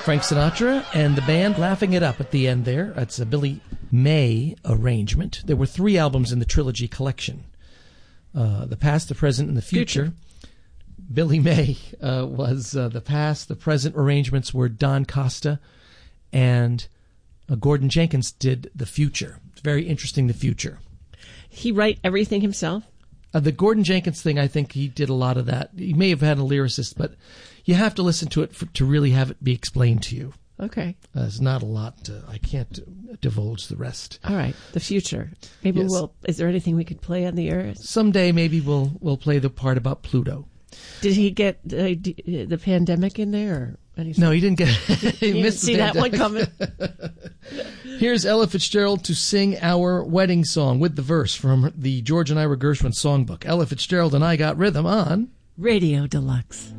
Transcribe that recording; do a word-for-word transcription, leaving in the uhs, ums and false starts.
Frank Sinatra and the band laughing it up at the end there. It's a Billy May arrangement. There were three albums in the trilogy collection. Uh, the Past, the Present, and the Future. future. Billy May uh, was uh, the Past. The Present arrangements were Don Costa, and uh, Gordon Jenkins did the Future. It's very interesting, the Future. He write everything himself? Uh, the Gordon Jenkins thing, I think he did a lot of that. He may have had a lyricist, but you have to listen to it for, to really have it be explained to you. Okay. Uh, there's not a lot. To, I can't divulge the rest. All right. The Future. Maybe Yes. we'll. Is there anything we could play on the air? Someday maybe we'll we'll play the part about Pluto. Did he get uh, d- the pandemic in there? Or anything? No, he didn't get. he You missed didn't see the that one coming. Here's Ella Fitzgerald to sing our wedding song with the verse from the George and Ira Gershwin songbook. Ella Fitzgerald and I Got Rhythm on Radio Deluxe.